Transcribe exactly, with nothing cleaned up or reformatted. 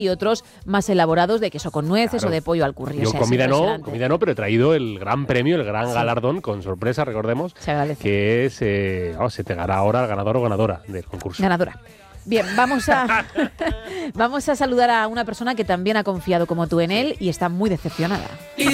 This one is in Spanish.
y otros más elaborados de queso con nueces Claro. o de pollo al curry. Yo O sea, es comida no, impresionante. comida no, pero he traído el gran premio, el gran Sí. galardón, con sorpresa, recordemos, Se agradece. que es, eh, oh, se te dará ahora el ganador o ganadora del concurso. Ganadora. Bien, vamos a vamos a saludar a una persona que también ha confiado como tú en él y está muy decepcionada.